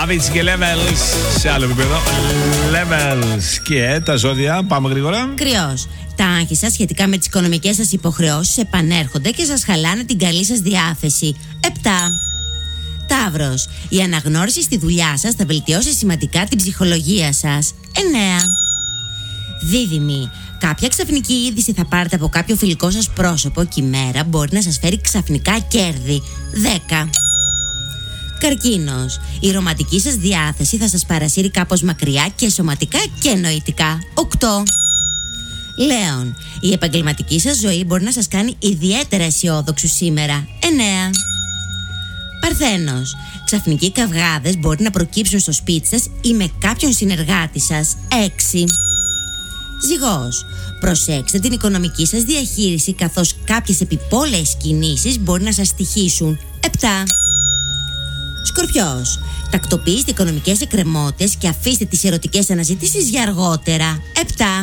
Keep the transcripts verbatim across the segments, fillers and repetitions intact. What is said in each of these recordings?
Avicii και Levels σε άλλο επίπεδο. Levels. Και τα ζώδια, πάμε γρήγορα. Κρυός. Τα άγχη σας σχετικά με τις οικονομικές σας υποχρεώσεις επανέρχονται και σας χαλάνε την καλή σας διάθεση. επτά. Ταύρος. Η αναγνώριση στη δουλειά σας θα βελτιώσει σημαντικά την ψυχολογία σας. εννέα. Δίδυμοι. Κάποια ξαφνική είδηση θα πάρετε από κάποιο φιλικό σας πρόσωπο και η μέρα μπορεί να σας φέρει ξαφνικά κέρδη. δέκα. Καρκίνος. Η ρομαντική σας διάθεση θα σας παρασύρει κάπως μακριά και σωματικά και νοητικά. οκτώ. Λέων. Η επαγγελματική σας ζωή μπορεί να σας κάνει ιδιαίτερα αισιόδοξους σήμερα. εννέα. Παρθένος. Ξαφνικοί καυγάδες μπορεί να προκύψουν στο σπίτι σας ή με κάποιον συνεργάτη σας. έξι. Ζυγός. Προσέξτε την οικονομική σας διαχείριση, καθώς κάποιες επιπόλαιες κινήσεις μπορεί να σας στοιχήσουν. επτά. Σκορπιός. Τακτοποιήστε οικονομικές εκκρεμότητες και αφήστε τις ερωτικές αναζητήσεις για αργότερα. επτά.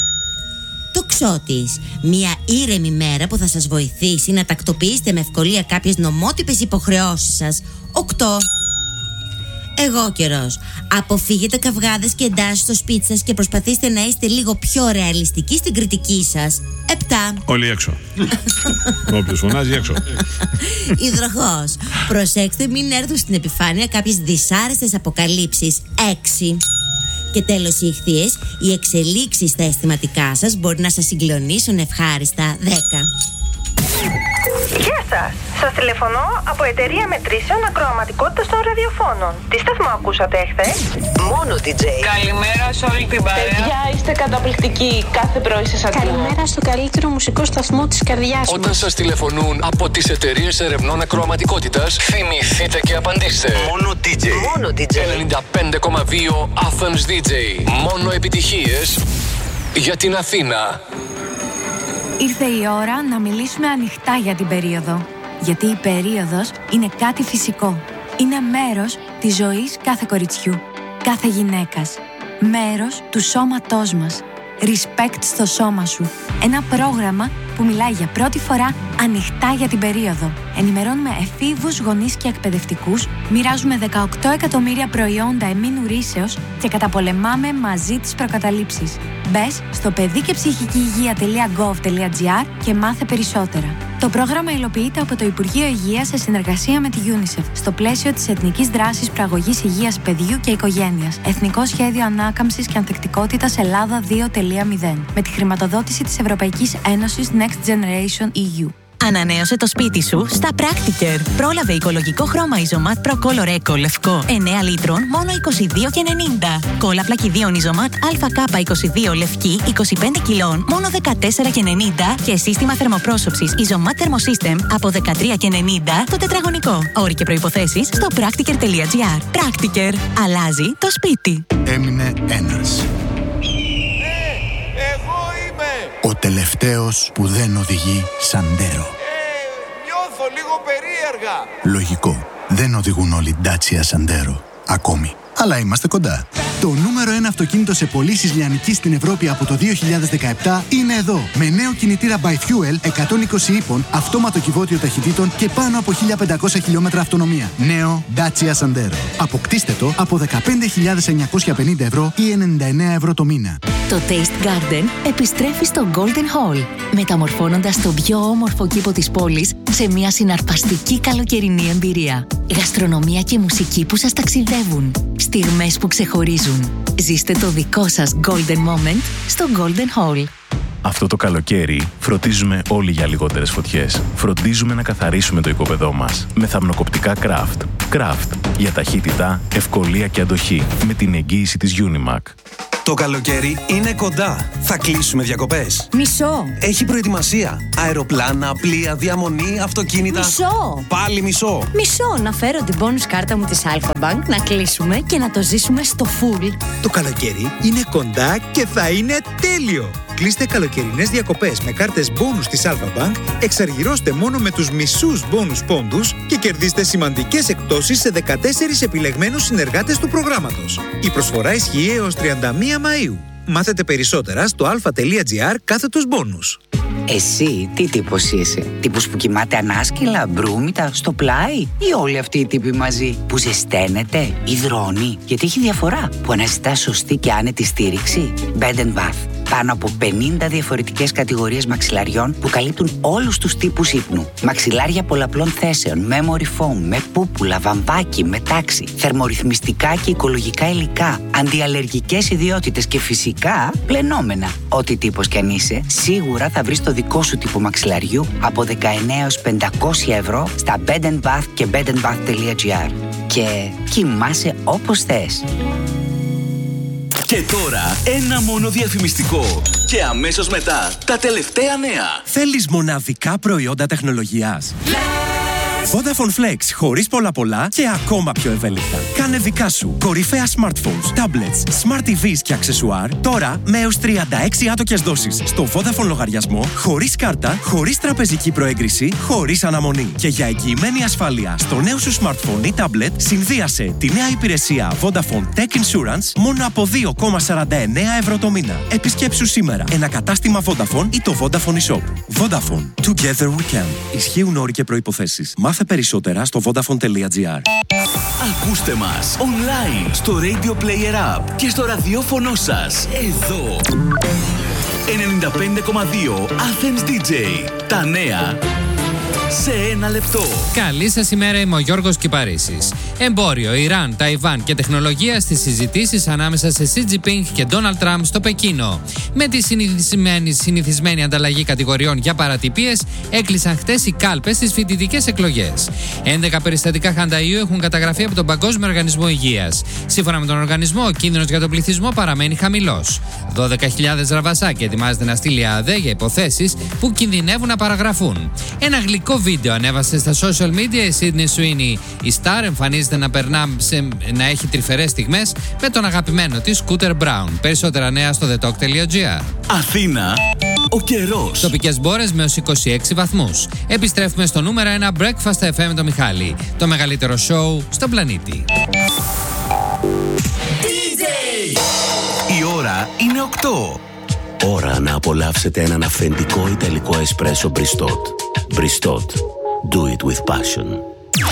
Τοξότης. Μια ήρεμη μέρα που θα σας βοηθήσει να τακτοποιήσετε με ευκολία κάποιες νομότυπες υποχρεώσεις σας. οκτώ. Εγώ καιρός. Αποφύγετε καυγάδες και εντάσεις στο σπίτι σας και προσπαθήστε να είστε λίγο πιο ρεαλιστικοί στην κριτική σας. επτά. Όλοι έξω. Όποιος φωνάζει έξω. Υδροχόος. Προσέξτε μην έρθουν στην επιφάνεια κάποιες δυσάρεστες αποκαλύψεις. έξι. Και τέλος οι Ιχθύες. Οι εξελίξεις στα αισθηματικά σας μπορεί να σας συγκλονίσουν ευχάριστα. δέκα. Γεια σας! Σας τηλεφωνώ από εταιρεία μετρήσεων ακροαματικότητας των ραδιοφώνων. Τι σταθμό ακούσατε εχθές? Μόνο ντι τζέι. Καλημέρα σε όλη την παρέα. Παιδιά, είστε καταπληκτικοί. Κάθε πρωί σας ακούω. Καλημέρα στο καλύτερο μουσικό σταθμό της καρδιάς μου. Όταν σας τηλεφωνούν από τις εταιρείες ερευνών ακροαματικότητας, θυμηθείτε και απαντήστε. Μόνο ντι τζέι. Μόνο ντι τζέι. ενενήντα πέντε κόμμα δύο Athens ντι τζέι. Μόνο επιτυχίες για την Αθήνα. Ήρθε η ώρα να μιλήσουμε ανοιχτά για την περίοδο. Γιατί η περίοδος είναι κάτι φυσικό. Είναι μέρος της ζωής κάθε κοριτσιού, κάθε γυναίκας. Μέρος του σώματός μας. Respect στο σώμα σου. Ένα πρόγραμμα που μιλάει για πρώτη φορά ανοιχτά για την περίοδο. Ενημερώνουμε εφήβους, γονείς και εκπαιδευτικούς, μοιράζουμε δεκαοκτώ εκατομμύρια προϊόντα εμήνου ρήσεως και καταπολεμάμε μαζί τις προκαταλήψεις. Μπες στο παιδί και ψυχική υγεία τελεία γκοβ τελεία τζι άρ και μάθε περισσότερα. Το πρόγραμμα υλοποιείται από το Υπουργείο Υγείας σε συνεργασία με τη UNICEF στο πλαίσιο της Εθνικής Δράσης Προαγωγής Υγείας Παιδιού και Οικογένειας. Εθνικό Σχέδιο Ανάκαμψης και Ανθεκτικότητας Ελλάδα δύο τελεία μηδέν. Με τη χρηματοδότηση της Ευρωπαϊκής Ένωσης Next Generation ι γιου. Ανανέωσε το σπίτι σου στα Practicare. Πρόλαβε οικολογικό χρώμα Isomat Pro Color Eco λευκό εννέα λίτρων μόνο είκοσι δύο και ενενήντα. Κόλλα πλακιδίων Isomat έι κέι είκοσι δύο λευκή είκοσι πέντε κιλών μόνο δεκατέσσερα και ενενήντα και σύστημα θερμοπρόσωψης Isomat Thermosystem από δεκατρία και ενενήντα το τετραγωνικό. Όροι και προϋποθέσεις στο practicare τελεία τζι άρ. Practicare. Αλλάζει το σπίτι. Έμεινε ένας. Ο τελευταίος που δεν οδηγεί Σαντέρο. Ε, νιώθω λίγο περίεργα. Λογικό. Δεν οδηγούν όλοι Dacia Sandero. Ακόμη. Αλλά είμαστε κοντά. Το νούμερο ένα αυτοκίνητο σε πωλήσεις λιανικής στην Ευρώπη από το δύο χιλιάδες δεκαεπτά είναι εδώ. Με νέο κινητήρα by Fuel εκατόν είκοσι ύπων, αυτόματο κυβότιο ταχυτήτων και πάνω από χίλια πεντακόσια χιλιόμετρα αυτονομία. Νέο Dacia Sandero. Αποκτήστε το από δεκαπέντε χιλιάδες εννιακόσια πενήντα ευρώ ή ενενήντα εννέα ευρώ το μήνα. Το Taste Garden επιστρέφει στο Golden Hall, μεταμορφώνοντας τον πιο όμορφο κήπο της πόλης σε μια συναρπαστική καλοκαιρινή εμπειρία. Γαστρονομία και μουσική που σας ταξιδεύουν. Στιγμές που ξεχωρίζουν. Ζήστε το δικό σας Golden Moment στο Golden Hall. Αυτό το καλοκαίρι φροντίζουμε όλοι για λιγότερες φωτιές. Φροντίζουμε να καθαρίσουμε το οικόπεδό μας με θαμνοκοπτικά Craft. Craft για ταχύτητα, ευκολία και αντοχή με την εγγύηση της Unimac. Το καλοκαίρι είναι κοντά. Θα κλείσουμε διακοπές. Μισό. Έχει προετοιμασία. Αεροπλάνα, πλοία, διαμονή, αυτοκίνητα. Μισό. Πάλι μισό. Μισό. Να φέρω την bonus κάρτα μου της Alpha Bank, να κλείσουμε και να το ζήσουμε στο full. Το καλοκαίρι είναι κοντά και θα είναι τέλειο. Κλείστε καλοκαιρινές διακοπές με κάρτες bonus της Alpha Bank, εξαργυρώστε μόνο με τους μισούς bonus πόντους και κερδίστε σημαντικές εκπτώσεις σε δεκατέσσερις επιλεγμένους συνεργάτες του προγράμματος. Η προσφορά ισχύει έως τριάντα μία Μαΐου. Μάθετε περισσότερα στο alpha.gr κάθετος bonus. Εσύ τι τύπος είσαι? Τύπος που κοιμάται ανάσκελα, μπρούμητα, στο πλάι, ή όλοι αυτοί οι τύποι μαζί που ζεσταίνεται ή δρώνει? Γιατί έχει διαφορά που αναζητά σωστή και άνετη στήριξη. Bed and Bath. Πάνω από πενήντα διαφορετικές κατηγορίες μαξιλαριών που καλύπτουν όλους τους τύπους ύπνου. Μαξιλάρια πολλαπλών θέσεων, memory foam, με πούπουλα, βαμβάκι, με τάξη, θερμορυθμιστικά και οικολογικά υλικά, αντιαλλεργικές ιδιότητες και φυσικά πλενόμενα. Ό,τι τύπος κι αν είσαι, σίγουρα θα βρεις το δικό σου τύπο μαξιλαριού από δεκαεννέα έως πεντακόσια ευρώ στα Bed and Bath και bed and bath τελεία gr. Και κοιμάσαι όπως θες. Και τώρα ένα μόνο διαφημιστικό. Και αμέσως μετά τα τελευταία νέα. Θέλεις μοναδικά προϊόντα τεχνολογίας? Vodafone Flex, χωρίς πολλά πολλά και ακόμα πιο ευέλικτα. Κάνε δικά σου κορυφαία smartphones, tablets, smart τι βις και αξεσουάρ τώρα με έως τριάντα έξι άτοκες δόσεις στο Vodafone λογαριασμό, χωρίς κάρτα, χωρίς τραπεζική προέγκριση, χωρίς αναμονή. Και για εγγυημένη ασφάλεια στο νέο σου smartphone ή tablet, συνδύασε τη νέα υπηρεσία Vodafone Tech Insurance μόνο από δύο κόμμα σαράντα εννέα ευρώ το μήνα. Επισκέψου σήμερα ένα κατάστημα Vodafone ή το Vodafone eShop. Vodafone. Together we can. Ισχύουν όροι και προϋποθέσεις. Μάθε περισσότερα στο vodafone τελεία gr. Ακούστε μας online στο Radio Player App και στο ραδιόφωνο σας εδώ. ενενήντα πέντε κόμμα δύο Athens ντι τζέι. Τα νέα σε ένα λεπτό. Καλή σας ημέρα, είμαι ο Γιώργος Κυπαρίσης. Εμπόριο, Ιράν, Ταϊβάν και τεχνολογία στις συζητήσεις ανάμεσα σε Σι Τζινπίνγκ και Ντόναλντ Τραμπ στο Πεκίνο. Με τη συνηθισμένη, συνηθισμένη ανταλλαγή κατηγοριών για παρατυπίες, έκλεισαν χτες οι κάλπες στις φοιτητικές εκλογές. έντεκα περιστατικά χανταϊού έχουν καταγραφεί από τον Παγκόσμιο Οργανισμό Υγείας. Σύμφωνα με τον οργανισμό, ο κίνδυνος για τον πληθυσμό παραμένει χαμηλός. δώδεκα χιλιάδες ραβασάκια ετοιμάζεται να στείλει ΑΔΕ για υποθέσεις που κινδυνεύουν να παραγραφούν. Ένα γλυκό βίντεο ανέβασε στα social media η Sydney Sweeney. Η Star εμφανίζεται να περνά σε, να έχει τρυφερές στιγμές με τον αγαπημένο της Scooter Brown. Περισσότερα νέα στο the talk τελεία gr. Αθήνα, ο καιρός. Τοπικές μπόρες με ως είκοσι έξι βαθμούς. Επιστρέφουμε στο νούμερο ένα Breakfast εφ εμ με το Μιχάλη. Το μεγαλύτερο show στον πλανήτη. ντι τζέι. Η ώρα είναι οκτώ. Ώρα να απολαύσετε έναν αυθεντικό ιταλικό εσπρέσο Bristot. Bristot. Do it with passion.